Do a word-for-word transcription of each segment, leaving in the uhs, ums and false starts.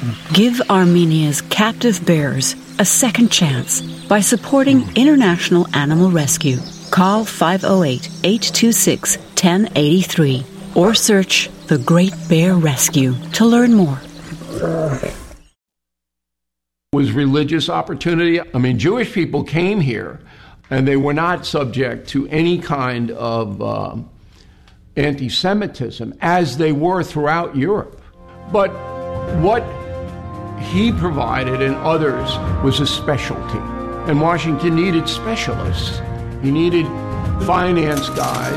Give Armenia's captive bears a second chance by supporting International Animal Rescue. Call five oh eight, eight two six, one oh eight three or search The Great Bear Rescue to learn more. Was religious opportunity. I mean, Jewish people came here and they were not subject to any kind of uh, anti-Semitism as they were throughout Europe. But what he provided and others was a specialty. And Washington needed specialists. He needed finance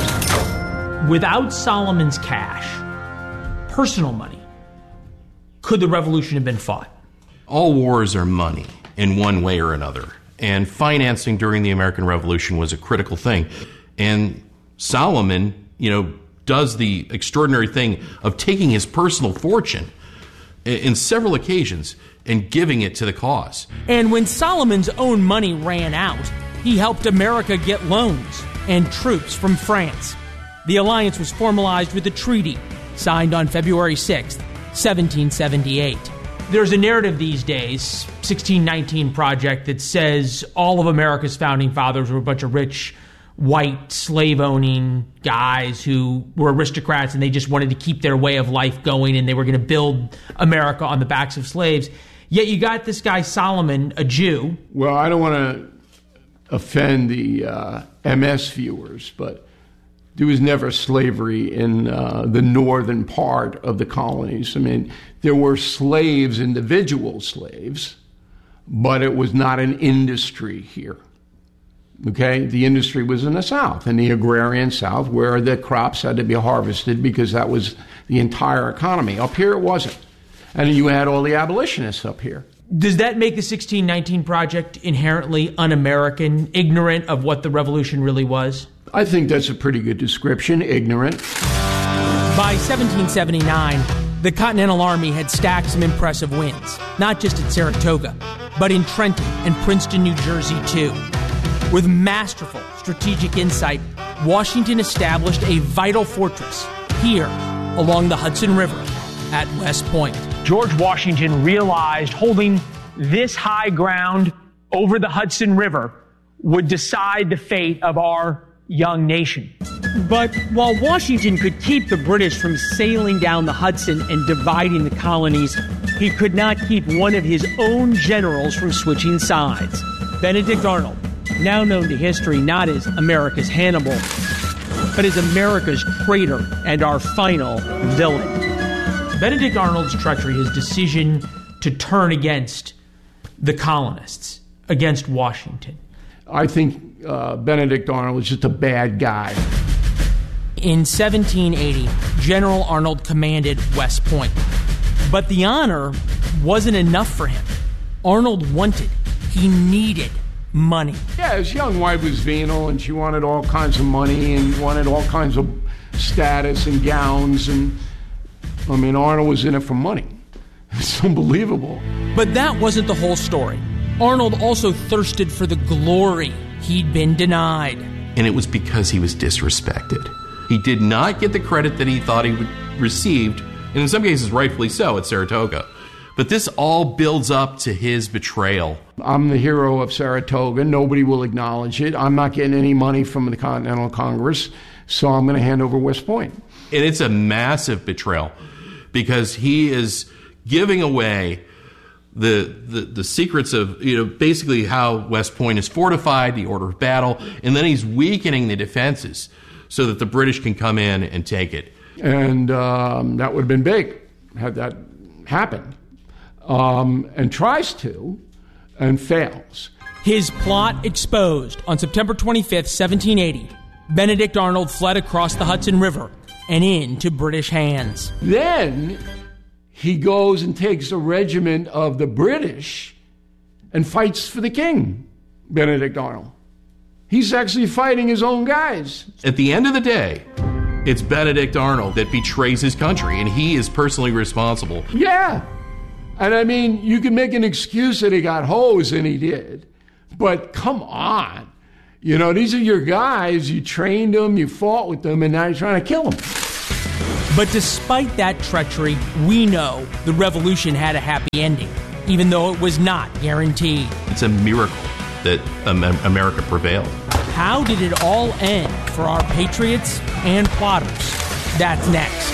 guys. Without Solomon's cash, personal money, could the revolution have been fought? All wars are money in one way or another. And financing during the American Revolution was a critical thing. And Solomon, you know, does the extraordinary thing of taking his personal fortune in several occasions and giving it to the cause. And when Solomon's own money ran out, he helped America get loans and troops from France. The alliance was formalized with a treaty signed on February sixth, seventeen seventy-eight. There's a narrative these days, sixteen nineteen Project, that says all of America's founding fathers were a bunch of rich, white, slave-owning guys who were aristocrats and they just wanted to keep their way of life going and they were going to build America on the backs of slaves. Yet you got this guy Solomon, a Jew. Well, I don't want to offend the uh, M S viewers, but there was never slavery in uh, the northern part of the colonies. I mean, there were slaves, individual slaves, but it was not an industry here. Okay, the industry was in the South, in the agrarian South, where the crops had to be harvested because that was the entire economy. Up here, it wasn't. And you had all the abolitionists up here. Does that make the sixteen nineteen Project inherently un-American, ignorant of what the revolution really was? I think that's a pretty good description, ignorant. By seventeen seventy-nine, the Continental Army had stacked some impressive wins, not just at Saratoga, but in Trenton and Princeton, New Jersey, too. With masterful strategic insight, Washington established a vital fortress here along the Hudson River at West Point. George Washington realized holding this high ground over the Hudson River would decide the fate of our young nation. But while Washington could keep the British from sailing down the Hudson and dividing the colonies, he could not keep one of his own generals from switching sides. Benedict Arnold, now known to history not as America's Hannibal, but as America's traitor and our final villain. Benedict Arnold's treachery, his decision to turn against the colonists, against Washington. I think uh, Benedict Arnold was just a bad guy. In seventeen eighty, General Arnold commanded West Point. But the honor wasn't enough for him. Arnold wanted, he needed money. Yeah, his young wife was venal, and she wanted all kinds of money and wanted all kinds of status and gowns. And, I mean, Arnold was in it for money. It's unbelievable. But that wasn't the whole story. Arnold also thirsted for the glory he'd been denied. And it was because he was disrespected. He did not get the credit that he thought he would received, and in some cases rightfully so, at Saratoga. But this all builds up to his betrayal. I'm the hero of Saratoga. Nobody will acknowledge it. I'm not getting any money from the Continental Congress, so I'm going to hand over West Point. And it's a massive betrayal because he is giving away the, the the secrets of, you know, basically how West Point is fortified, the order of battle, and then he's weakening the defenses so that the British can come in and take it. And um, that would have been big had that happened. Um, and tries to, and fails. His plot exposed on September twenty-fifth, seventeen eighty. Benedict Arnold fled across the Hudson River and into British hands. Then he goes and takes a regiment of the British and fights for the king, Benedict Arnold. He's actually fighting his own guys. At the end of the day, it's Benedict Arnold that betrays his country, and he is personally responsible. Yeah. And I mean, you can make an excuse that he got hosed, and he did. But come on. You know, these are your guys. You trained them, you fought with them, and now you're trying to kill them. But despite that treachery, we know the revolution had a happy ending, even though it was not guaranteed. It's a miracle that um, America prevailed. How did it all end for our patriots and plotters? That's next.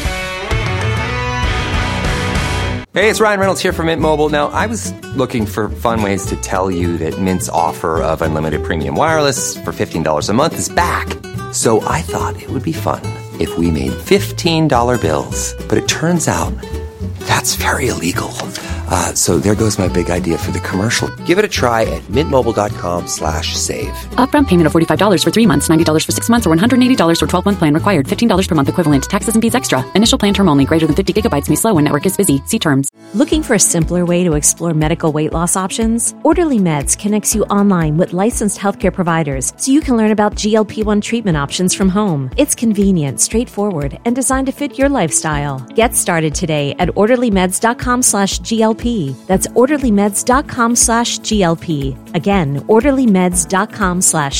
Hey, it's Ryan Reynolds here from Mint Mobile. Now, I was looking for fun ways to tell you that Mint's offer of unlimited premium wireless for fifteen dollars a month is back. So I thought it would be fun if we made fifteen dollar bills. But it turns out that's very illegal. Uh, so there goes my big idea for the commercial. Give it a try at mintmobile.com slash save. Upfront payment of forty-five dollars for three months, ninety dollars for six months, or one hundred eighty dollars for twelve-month plan required. fifteen dollars per month equivalent. Taxes and fees extra. Initial plan term only. Greater than fifty gigabytes may slow when network is busy. See terms. Looking for a simpler way to explore medical weight loss options? Orderly Meds connects you online with licensed healthcare providers so you can learn about G L P one treatment options from home. It's convenient, straightforward, and designed to fit your lifestyle. Get started today at orderlymeds.com slash GLP. That's orderlymeds.com slash GLP. Again, orderlymeds.com slash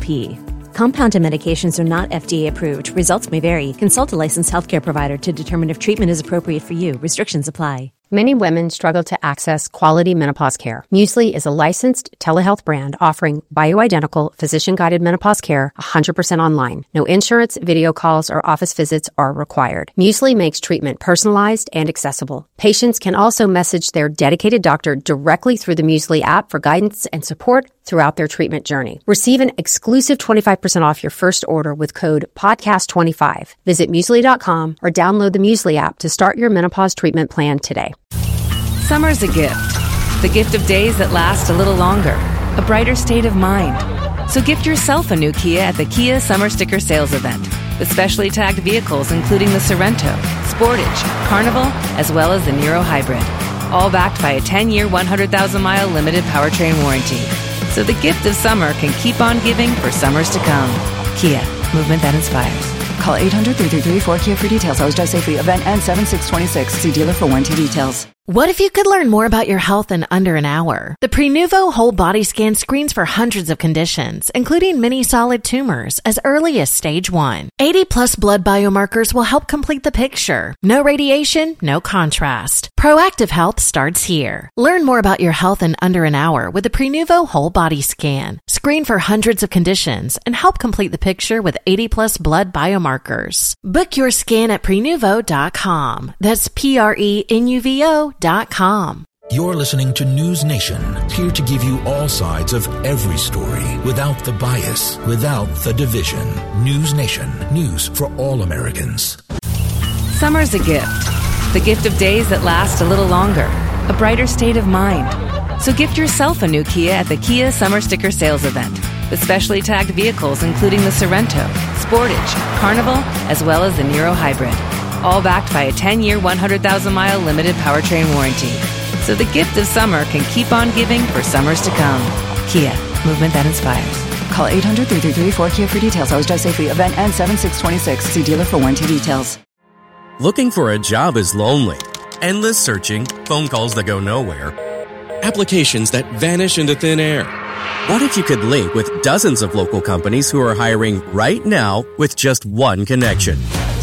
GLP. Compounded medications are not F D A approved. Results may vary. Consult a licensed healthcare provider to determine if treatment is appropriate for you. Restrictions apply. Many women struggle to access quality menopause care. Muesli is a licensed telehealth brand offering bioidentical, physician-guided menopause care one hundred percent online. No insurance, video calls, or office visits are required. Muesli makes treatment personalized and accessible. Patients can also message their dedicated doctor directly through the Muesli app for guidance and support throughout their treatment journey. Receive an exclusive twenty-five percent off your first order with code podcast twenty-five. Visit muesli dot com or download the Muesli app to start your menopause treatment plan today. Summer's a gift. The gift of days that last a little longer. A brighter state of mind. So gift yourself a new Kia at the Kia Summer Sticker Sales Event. With specially tagged vehicles including the Sorento, Sportage, Carnival, as well as the Niro Hybrid. All backed by a ten-year, one hundred thousand mile limited powertrain warranty. So the gift of summer can keep on giving for summers to come. Kia, movement that inspires. Call eight hundred, three three three, four Kia for details. Always drive safely. Event ends seven six twenty-six. See dealer for warranty details. What if you could learn more about your health in under an hour? The Prenuvo Whole Body Scan screens for hundreds of conditions, including many solid tumors, as early as stage one. eighty plus blood biomarkers will help complete the picture. No radiation, no contrast. Proactive health starts here. Learn more about your health in under an hour with the Prenuvo Whole Body Scan. Screen for hundreds of conditions and help complete the picture with eighty plus blood biomarkers. Book your scan at prenuvo dot com. That's P R E N U V O dot com. You're listening to News Nation, here to give you all sides of every story without the bias, without the division. News Nation, news for all Americans. Summer's a gift. The gift of days that last a little longer. A brighter state of mind. So gift yourself a new Kia at the Kia Summer Sticker Sales Event. With specially tagged vehicles including the Sorento, Sportage, Carnival, as well as the Niro Hybrid. All backed by a ten-year, one hundred thousand mile limited powertrain warranty. So the gift of summer can keep on giving for summers to come. Kia, movement that inspires. Call eight hundred, three three three, four Kia for details. Always drive safely. Event ends seven six twenty-six. See dealer for warranty details. Looking for a job is lonely. Endless searching, phone calls that go nowhere, applications that vanish into thin air. What if you could link with dozens of local companies who are hiring right now with just one connection?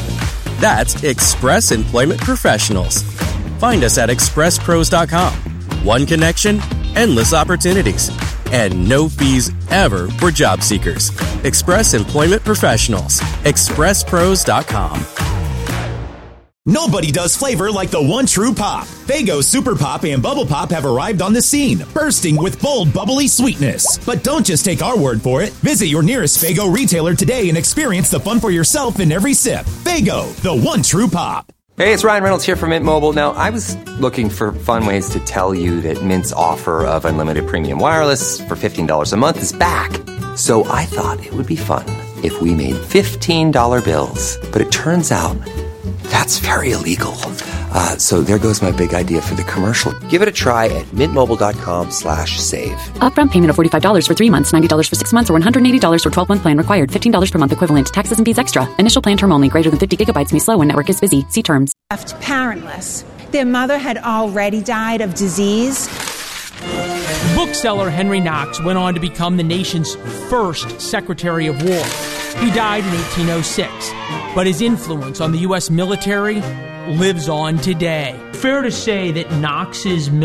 That's Express Employment Professionals. Find us at express pros dot com. One connection, endless opportunities, and no fees ever for job seekers. Express Employment Professionals. express pros dot com. Nobody does flavor like the one true pop. Faygo Super Pop and Bubble Pop have arrived on the scene, bursting with bold, bubbly sweetness. But don't just take our word for it. Visit your nearest Faygo retailer today and experience the fun for yourself in every sip. Faygo, the one true pop. Hey, it's Ryan Reynolds here from Mint Mobile. Now, I was looking for fun ways to tell you that Mint's offer of unlimited premium wireless for fifteen dollars a month is back. So I thought it would be fun if we made fifteen dollar bills. But it turns out that's very illegal. Uh, so there goes my big idea for the commercial. Give it a try at mintmobile.com slash save. Upfront payment of forty-five dollars for three months, ninety dollars for six months, or one hundred eighty dollars for twelve-month plan required. fifteen dollars per month equivalent. Taxes and fees extra. Initial plan term only. Greater than fifty gigabytes may slow when network is busy. See terms. Left parentless. Their mother had already died of disease. Bookseller Henry Knox went on to become the nation's first Secretary of War. He died in eighteen oh six. but his influence on the U S military lives on today. Fair to say that Knox's